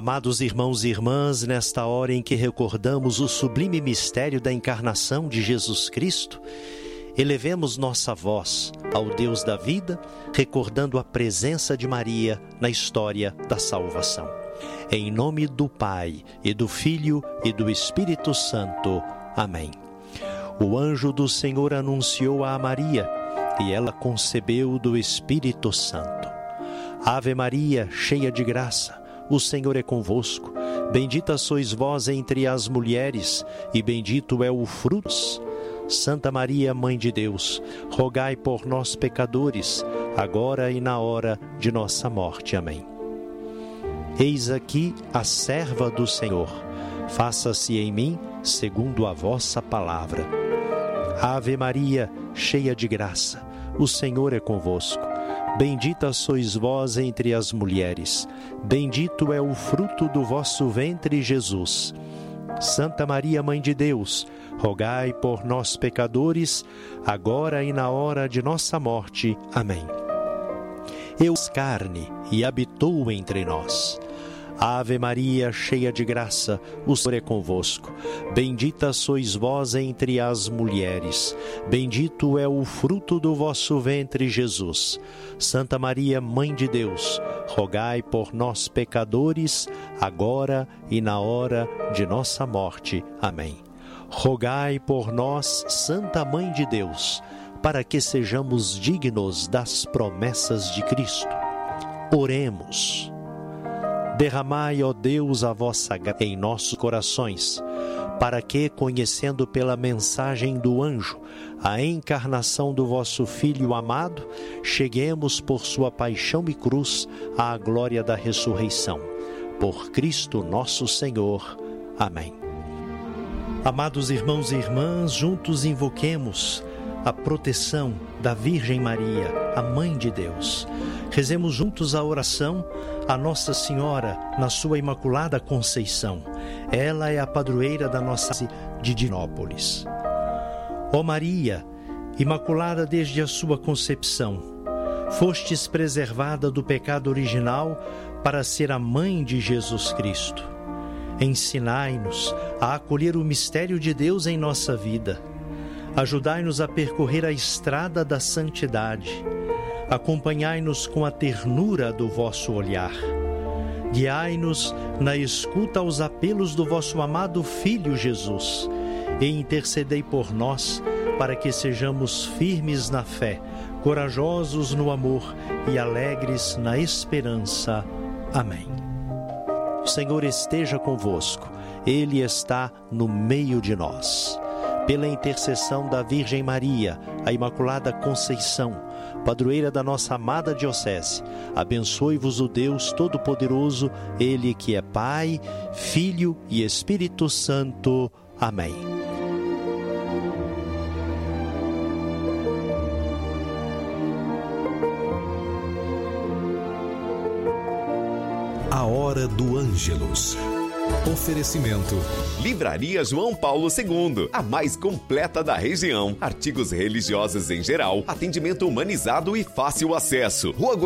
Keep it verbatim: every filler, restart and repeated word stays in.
Amados irmãos e irmãs, nesta hora em que recordamos o sublime mistério da encarnação de Jesus Cristo, elevemos nossa voz ao Deus da vida, recordando a presença de Maria na história da salvação. Em nome do Pai, e do Filho, e do Espírito Santo. Amém. O anjo do Senhor anunciou a Maria, e ela concebeu do Espírito Santo. Ave Maria, cheia de graça, o Senhor é convosco. Bendita sois vós entre as mulheres, e bendito é o fruto. Santa Maria, Mãe de Deus, rogai por nós pecadores, agora e na hora de nossa morte. Amém. Eis aqui a serva do Senhor. Faça-se em mim segundo a vossa palavra. Ave Maria, cheia de graça, o Senhor é convosco. Bendita sois vós entre as mulheres, bendito é o fruto do vosso ventre, Jesus. Santa Maria, Mãe de Deus, rogai por nós pecadores, agora e na hora de nossa morte. Amém. Eu carne e habitou entre nós. Ave Maria, cheia de graça, o Senhor é convosco. Bendita sois vós entre as mulheres, bendito é o fruto do vosso ventre, Jesus. Santa Maria, Mãe de Deus, rogai por nós pecadores, agora e na hora de nossa morte. Amém. Rogai por nós, Santa Mãe de Deus, para que sejamos dignos das promessas de Cristo. Oremos. Derramai, ó Deus, a vossa graça em nossos corações, para que, conhecendo pela mensagem do anjo a encarnação do vosso Filho amado, cheguemos por sua paixão e cruz à glória da ressurreição. Por Cristo nosso Senhor. Amém. Amados irmãos e irmãs, juntos invoquemos a proteção da Virgem Maria, a Mãe de Deus. Rezemos juntos a oração a Nossa Senhora na sua Imaculada Conceição. Ela é a padroeira da nossa cidade de Divinópolis. Ó Maria, Imaculada desde a sua concepção, fostes preservada do pecado original para ser a Mãe de Jesus Cristo. Ensinai-nos a acolher o mistério de Deus em nossa vida. Ajudai-nos a percorrer a estrada da santidade. Acompanhai-nos com a ternura do vosso olhar. Guiai-nos na escuta aos apelos do vosso amado Filho Jesus e intercedei por nós para que sejamos firmes na fé, corajosos no amor e alegres na esperança. Amém. O Senhor esteja convosco. Ele está no meio de nós. Pela intercessão da Virgem Maria, a Imaculada Conceição, padroeira da nossa amada diocese, abençoe-vos o Deus Todo-Poderoso, Ele que é Pai, Filho e Espírito Santo. Amém. A Hora do Ângelus. Oferecimento. Livraria João Paulo segundo, a mais completa da região. Artigos religiosos em geral, atendimento humanizado e fácil acesso. Rua